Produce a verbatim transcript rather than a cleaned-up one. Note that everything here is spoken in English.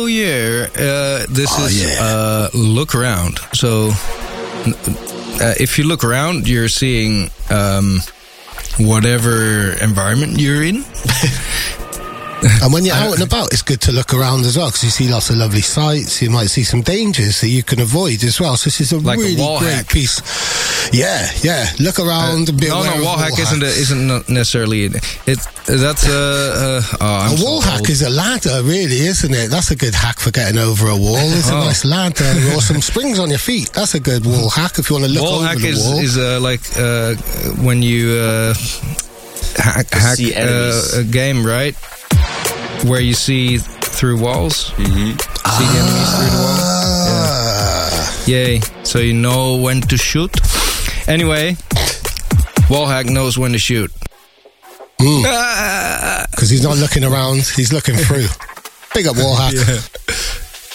New Year, uh, this Oh, is yeah. uh, look around. So, uh, if you look around, you're seeing um, whatever environment you're in. And when you're out and about, it's good to look around as well, because you see lots of lovely sights. You might see some dangers that you can avoid as well. So this is a Like a really wall great hack. piece. Yeah, yeah. Look around and be No, aware no, of wall hack wall isn't a, hacks. isn't not necessarily it. it that's uh, uh, oh, I'm A so wall hack old. is a ladder, really, isn't it? That's a good hack for getting over a wall. It's Oh. a nice ladder or some springs on your feet. That's a good wall hack if you want to look wall over hack the is wall. is uh, like uh, when you uh, hack, hack see enemies. uh, a game, right? Where you see through walls, mm-hmm. see the enemies through the wall. Ah. Yay! So you know when to shoot. Anyway, wallhack knows when to shoot. Because he's not looking around, he's looking through. Big up wall hack. Yeah.